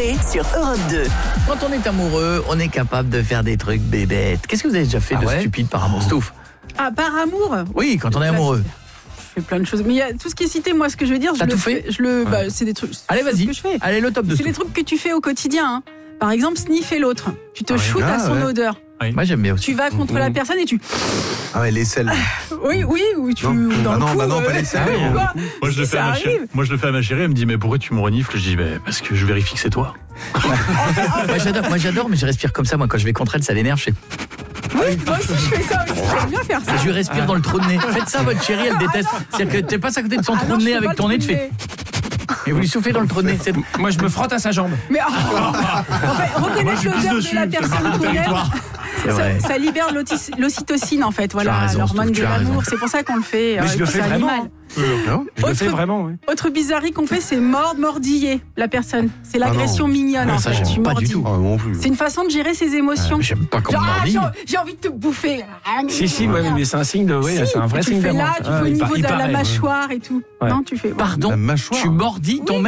Coé sur Europe 2. Quand on est amoureux, on est capable de faire des trucs bébêtes. Qu'est-ce que vous avez déjà fait de stupide par amour, Stouff? Ah, par amour? Oui, quand on est amoureux. Je fais plein de choses. Mais il y a tout ce qui est cité, moi, ce que je veux dire, T'as tout fait c'est des trucs. Allez, vas-y. Que je fais. Allez, le top de C'est Stouff. des trucs que tu fais au quotidien. Hein. Par exemple, sniffer l'autre. Tu te shootes à son odeur. Oui. Moi, j'aime bien aussi. Tu vas contre la personne et tu. Ah ouais, l'aisselle. Oui, ou tu. Dans le cou, non, pas l'aisselle. Moi, je le fais à ma chérie. Elle me dit, mais pourquoi tu me renifles? Je dis, parce que je vérifie que c'est toi. Moi, j'adore, mais je respire comme ça. Moi, quand je vais contre elle, ça l'énerve. Oui, moi aussi, je fais ça aussi. J'aime bien faire ça. Je lui respire dans le trou de nez. Faites ça, votre chérie, elle déteste. C'est-à-dire que t'es pas à côté de son trou de nez avec ton nez, tu fais. Et vous lui soufflez dans le trou de nez. Moi, je me frotte à sa jambe. Mais en fait, reconnaître l'odeur de la personne qu'on aime, ça libère l'ocytocine, en fait. Voilà, l'hormone de l'amour. C'est pour ça qu'on le fait. Mais je le fais vraiment. Je le fais vraiment, oui. Autre bizarrerie qu'on fait, c'est mordiller la personne. C'est l'agression mignonne, en ça, fait. j'aime Tu pas mordis. du tout. C'est une façon de gérer ses émotions. J'aime pas qu'on me mordille. J'ai envie de te bouffer. Si, mais c'est un signe de. Oui, c'est un vrai signe d'amour. Tu fais là, tu fais au niveau de la mâchoire et tout. Non, tu fais. Pardon, La mâchoire. tu mordis ton mec.